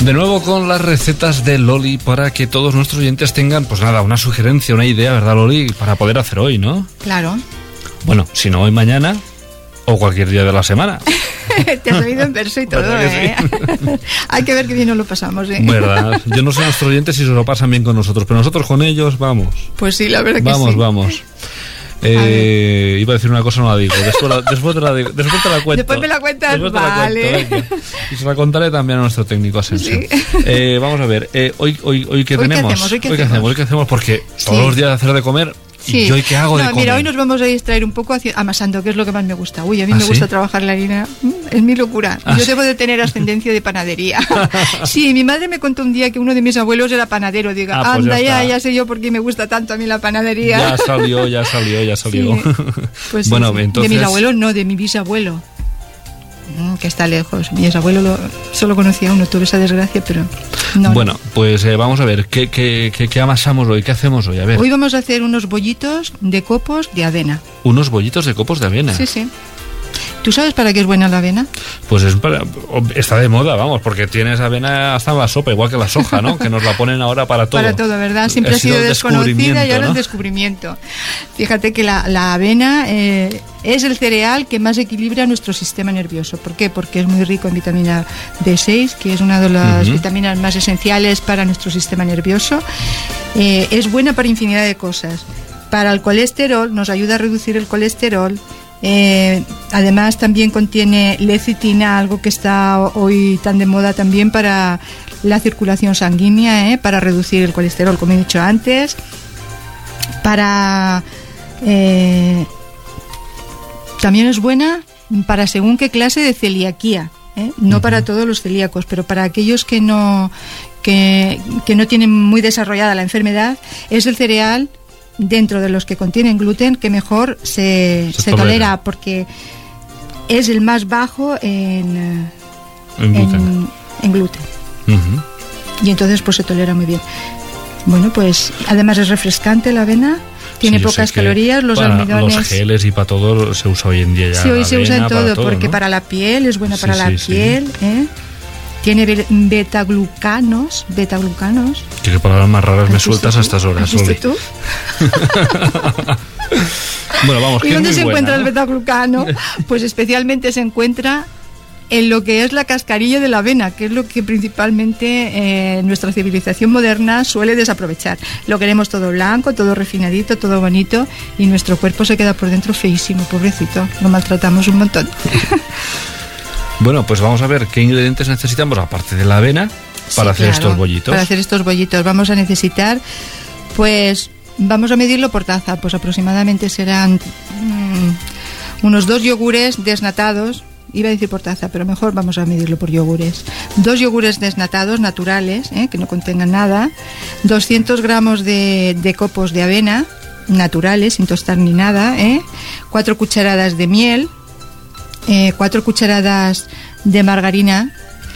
De nuevo con las recetas de Loli para que todos nuestros oyentes tengan, pues nada, una sugerencia, una idea, ¿verdad, Loli? Para poder hacer hoy, ¿no? Claro. Bueno, si no hoy, mañana o cualquier día de la semana. Te has oído en verso y todo, ¿eh? Sí. Hay que ver qué bien nos lo pasamos, ¿eh? ¿Verdad? Yo no sé nuestros oyentes si se lo pasan bien con nosotros, pero nosotros con ellos, vamos. Pues sí, la verdad que sí. Vamos. Iba a decir una cosa, no la digo. Después te la cuento. Después me la cuentas, vale. Y se la contaré también a nuestro técnico Asensio. Sí. Vamos a ver, hoy ¿qué tenemos? ¿Hoy qué hacemos? Porque todos los días de hacer de comer. Sí. ¿Y yo qué hago de comer? Mira, hoy nos vamos a distraer un poco amasando, que es lo que más me gusta. Uy, a mí me gusta trabajar la harina. Es mi locura. Yo debo de tener ascendencia de panadería. Sí, mi madre me contó un día que uno de mis abuelos era panadero. Digo, pues anda, ya sé yo por qué me gusta tanto a mí la panadería. Ya salió. Sí. Pues bueno, sí. Entonces... De mi abuelo no, de mi bisabuelo. Que está lejos. Mi bisabuelo solo conocía a uno, tuve esa desgracia, pero no. Bueno, pues vamos a ver, ¿qué amasamos hoy? ¿Qué hacemos hoy? A ver. Hoy vamos a hacer unos bollitos de copos de avena. ¿Unos bollitos de copos de avena? Sí. ¿Tú sabes para qué es buena la avena? Pues está de moda, vamos, porque tienes avena hasta en la sopa, igual que la soja, ¿no? Que nos la ponen ahora para todo. Para todo, ¿verdad? Siempre ha sido desconocida y ahora es descubrimiento. Fíjate que la avena es el cereal que más equilibra nuestro sistema nervioso. ¿Por qué? Porque es muy rico en vitamina B6, que es una de las vitaminas más esenciales para nuestro sistema nervioso. Es buena para infinidad de cosas. Para el colesterol, nos ayuda a reducir el colesterol. Además también contiene lecitina, algo que está hoy tan de moda también para la circulación sanguínea, para reducir el colesterol, como he dicho antes, también es buena para según qué clase de celiaquía, no para todos los celíacos, pero para aquellos que no tienen muy desarrollada la enfermedad. Es el cereal dentro de los que contienen gluten que mejor se tolera, porque es el más bajo en gluten. Y entonces pues se tolera muy bien. Bueno, pues además es refrescante la avena, tiene pocas calorías, los almidones. Los geles y para todo se usa hoy en día ya. Sí, hoy se usa en todo, porque ¿no? Para la piel es buena, para la piel, Tiene betaglucanos. ¿Qué palabras más raras me sueltas a estas horas, Loli? ¿Tú? Bueno, vamos. ¿Y dónde se encuentra el betaglucano? Pues especialmente se encuentra en lo que es la cascarilla de la avena, que es lo que principalmente nuestra civilización moderna suele desaprovechar. Lo queremos todo blanco, todo refinadito, todo bonito, y nuestro cuerpo se queda por dentro feísimo, pobrecito. Lo maltratamos un montón. Bueno, pues vamos a ver qué ingredientes necesitamos, aparte de la avena, para hacer estos bollitos. Para hacer estos bollitos vamos a necesitar, pues, vamos a medirlo por taza, pues aproximadamente serán unos 2 yogures desnatados. Iba a decir por taza, pero mejor vamos a medirlo por yogures. 2 yogures desnatados naturales, que no contengan nada. 200 gramos de copos de avena naturales, sin tostar ni nada. 4 cucharadas de miel. 4 cucharadas de margarina,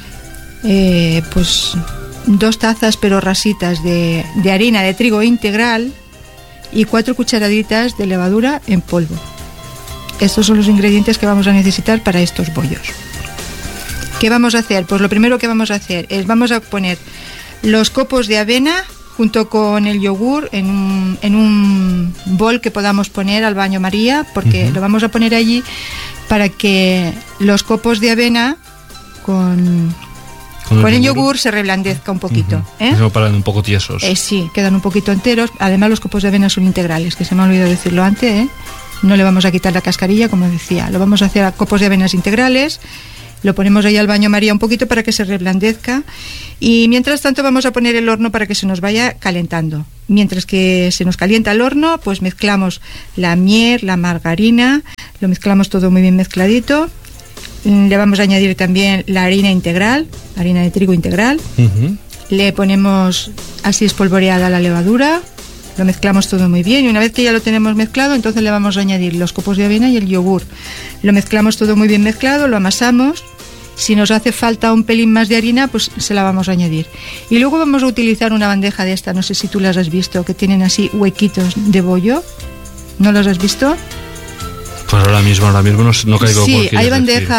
pues 2 tazas pero rasitas de harina de trigo integral y 4 cucharaditas de levadura en polvo. Estos son los ingredientes que vamos a necesitar para estos bollos. ¿Qué vamos a hacer? Pues lo primero que vamos a hacer es vamos a poner los copos de avena junto con el yogur en un bol que podamos poner al baño María, porque lo vamos a poner allí para que los copos de avena con el yogur se reblandezca un poquito. Eso para un poco tiesos. Sí, quedan un poquito enteros. Además los copos de avena son integrales, que se me ha olvidado decirlo antes. No le vamos a quitar la cascarilla, como decía. Lo vamos a hacer a copos de avenas integrales. Lo ponemos ahí al baño María un poquito para que se reblandezca. Y mientras tanto vamos a poner el horno para que se nos vaya calentando. Mientras que se nos calienta el horno, pues mezclamos la miel, la margarina, lo mezclamos todo muy bien mezcladito. Le vamos a añadir también la harina integral, harina de trigo integral. Le ponemos así espolvoreada la levadura. Lo mezclamos todo muy bien y una vez que ya lo tenemos mezclado, entonces le vamos a añadir los copos de avena y el yogur. Lo mezclamos todo muy bien mezclado, lo amasamos. Si nos hace falta un pelín más de harina, pues se la vamos a añadir. Y luego vamos a utilizar una bandeja de esta, no sé si tú las has visto, que tienen así huequitos de bollo. ¿No las has visto? Pues ahora mismo no caigo. Sí, hay bandejas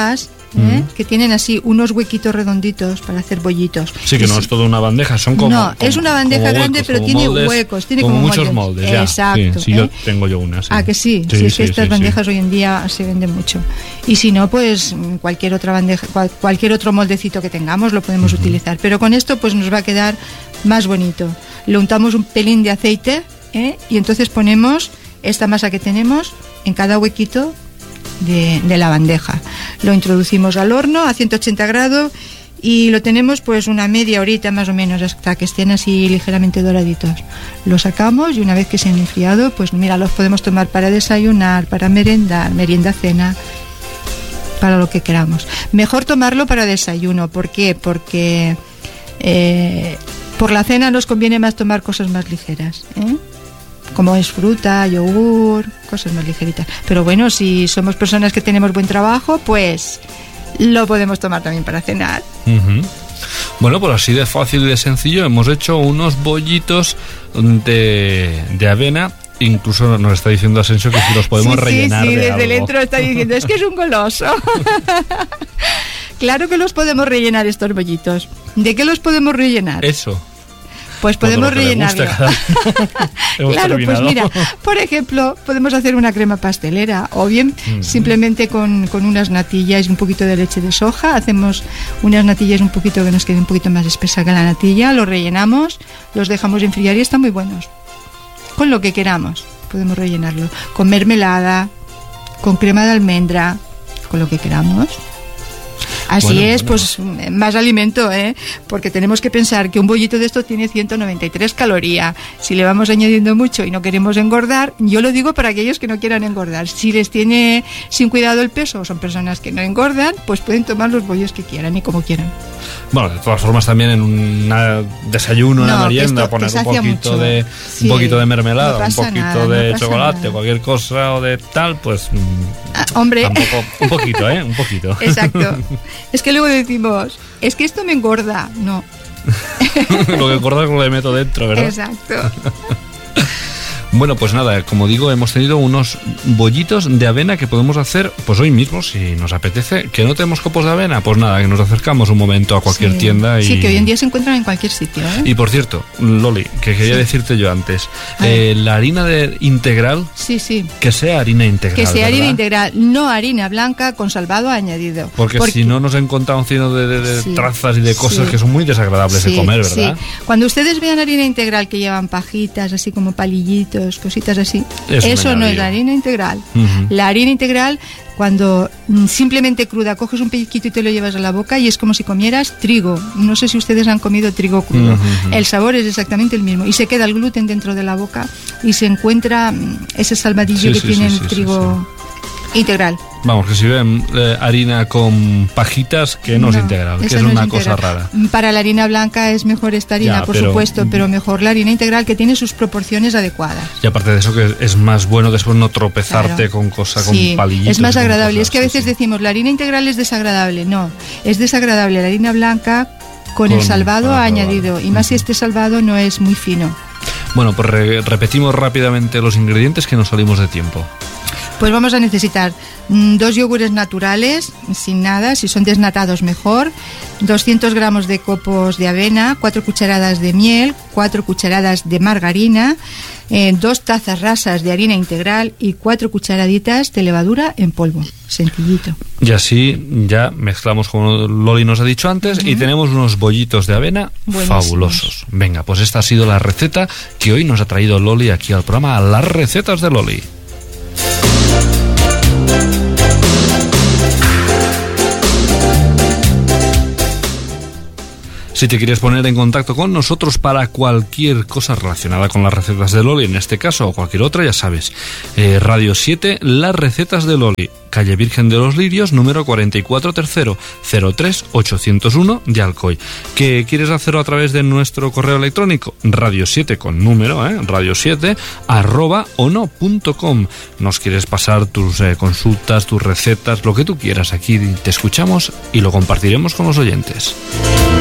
que tienen así unos huequitos redonditos para hacer bollitos. Sí, que no es toda una bandeja, son como... No, es una bandeja grande, huecos, pero tiene moldes, huecos, tiene como muchos moldes. Ya. Exacto. Sí, tengo yo una. Sí. Ah, que sí, es que estas bandejas hoy en día se venden mucho. Y si no, pues cualquier otra bandeja, cualquier otro moldecito que tengamos lo podemos utilizar. Pero con esto pues nos va a quedar más bonito. Le untamos un pelín de aceite, y entonces ponemos esta masa que tenemos en cada huequito de la bandeja. Lo introducimos al horno a 180 grados y lo tenemos pues una media horita más o menos hasta que estén así ligeramente doraditos. Lo sacamos y una vez que se han enfriado, pues mira, los podemos tomar para desayunar, para merendar, merienda, cena, para lo que queramos. Mejor tomarlo para desayuno. ¿Por qué? Porque por la cena nos conviene más tomar cosas más ligeras, como es fruta, yogur, cosas más ligeritas. Pero bueno, si somos personas que tenemos buen trabajo, pues lo podemos tomar también para cenar. Bueno, pues así de fácil y de sencillo hemos hecho unos bollitos de avena. Incluso nos está diciendo Asensio que si los podemos rellenar de desde algo. dentro está diciendo, es que es un goloso. Claro que los podemos rellenar estos bollitos. ¿De qué los podemos rellenar? Eso. Pues podemos rellenarlo. Claro, pues mira, por ejemplo, podemos hacer una crema pastelera o bien simplemente con unas natillas y un poquito de leche de soja. Hacemos unas natillas un poquito que nos quede un poquito más espesa que la natilla, los rellenamos, los dejamos enfriar y están muy buenos. Con lo que queramos podemos rellenarlo. Con mermelada, con crema de almendra, con lo que queramos. Así pues más alimento, porque tenemos que pensar que un bollito de esto tiene 193 calorías. Si le vamos añadiendo mucho y no queremos engordar, yo lo digo para aquellos que no quieran engordar. Si les tiene sin cuidado el peso, son personas que no engordan, pues pueden tomar los bollos que quieran y como quieran. Bueno, de todas formas también en un desayuno, una merienda, poner un poquito de mermelada, un poquito de chocolate, cualquier cosa o de tal, pues hombre, tampoco, un poquito, un poquito. Exacto. Es que luego decimos, es que esto me engorda. No. Lo que engorda es lo que le meto dentro, ¿verdad? Exacto. Bueno, pues nada, como digo, hemos tenido unos bollitos de avena que podemos hacer pues hoy mismo, si nos apetece. ¿Que no tenemos copos de avena? Pues nada, que nos acercamos un momento a cualquier tienda. Sí, que hoy en día se encuentran en cualquier sitio. Y por cierto, Loli, que quería decirte yo antes, la harina integral, que sea harina integral. Que sea harina integral, no harina blanca con salvado añadido. Porque si no nos encontramos lleno de trazas y de cosas que son muy desagradables de comer, ¿verdad? Sí. Cuando ustedes vean harina integral que llevan pajitas, así como palillitos, cositas así, eso no es la harina integral. La harina integral, cuando simplemente cruda coges un pellizquito y te lo llevas a la boca y es como si comieras trigo. No sé si ustedes han comido trigo crudo. El sabor es exactamente el mismo y se queda el gluten dentro de la boca y se encuentra ese salvadillo que tiene el trigo integral. Vamos, que si ven harina con pajitas, que no es integral, que es una cosa rara. Para la harina blanca es mejor esta harina, por supuesto, pero mejor la harina integral, que tiene sus proporciones adecuadas. Y aparte de eso, que es más bueno después no tropezarte con cosas, con palillitos. Es más agradable. Es que a veces decimos, la harina integral es desagradable. No, es desagradable la harina blanca con el salvado añadido, y más si este salvado no es muy fino. Bueno, pues repetimos rápidamente los ingredientes que nos salimos de tiempo. Pues vamos a necesitar 2 yogures naturales, sin nada, si son desnatados mejor, 200 gramos de copos de avena, 4 cucharadas de miel, 4 cucharadas de margarina, 2 tazas rasas de harina integral y 4 cucharaditas de levadura en polvo. Sencillito. Y así ya mezclamos, como Loli nos ha dicho antes, y tenemos unos bollitos de avena fabulosos. Venga, pues esta ha sido la receta que hoy nos ha traído Loli aquí al programa, a las recetas de Loli. Si te quieres poner en contacto con nosotros para cualquier cosa relacionada con las recetas de Loli, en este caso o cualquier otra, ya sabes, Radio 7, las recetas de Loli, calle Virgen de los Lirios, número 44 tercero, 03801 de Alcoy. ¿Qué quieres hacerlo a través de nuestro correo electrónico? Radio 7 con número, radio 7 @ono.com. Nos quieres pasar tus consultas, tus recetas, lo que tú quieras, aquí te escuchamos y lo compartiremos con los oyentes.